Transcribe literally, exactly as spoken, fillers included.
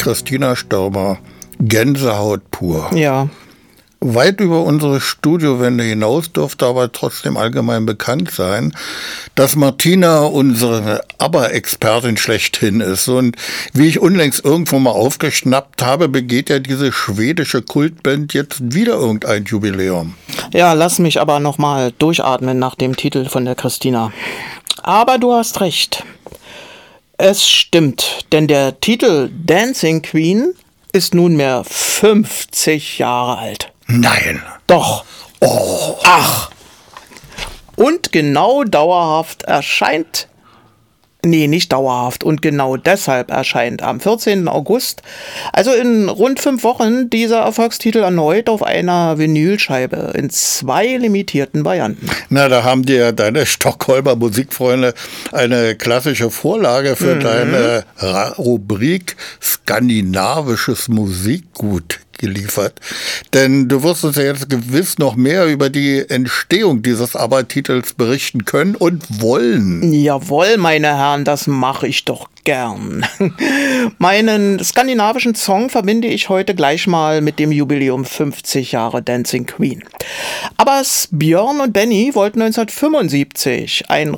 Christina Stürmer, Gänsehaut pur. Ja. Weit über unsere Studiowände hinaus dürfte aber trotzdem allgemein bekannt sein, dass Martina unsere ABBA-Expertin schlechthin ist. Und wie ich unlängst irgendwo mal aufgeschnappt habe, begeht ja diese schwedische Kultband jetzt wieder irgendein Jubiläum. Ja, lass mich aber nochmal durchatmen nach dem Titel von der Christina. Aber du hast recht. Es stimmt, denn der Titel Dancing Queen ist nunmehr fünfzig Jahre alt. Nein. Doch. Oh. Ach. Und genau dauerhaft erscheint, nee, nicht dauerhaft, und genau deshalb erscheint am vierzehnten August, also in rund fünf Wochen, dieser Erfolgstitel erneut auf einer Vinylscheibe in zwei limitierten Varianten. Na, da haben dir deine Stockholmer Musikfreunde eine klassische Vorlage für mhm. deine Rubrik Skandinavisches Musikgut geliefert. Denn du wirst uns ja jetzt gewiss noch mehr über die Entstehung dieses ABBA-Titels berichten können und wollen. Jawohl, meine Herren, das mache ich doch gern. Meinen skandinavischen Song verbinde ich heute gleich mal mit dem Jubiläum fünfzig Jahre Dancing Queen. ABBAs Björn und Benny wollten neunzehnhundertfünfundsiebzig ein